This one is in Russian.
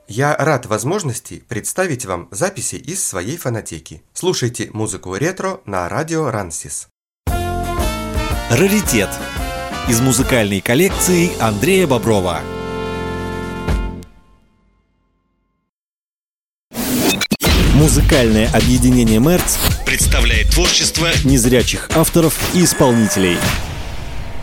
Я рад возможности представить вам записи из своей фонотеки. Слушайте музыку ретро на радио Рансис. Раритет из музыкальной коллекции Андрея Боброва. Музыкальное объединение МЕРЦ представляет творчество незрячих авторов и исполнителей.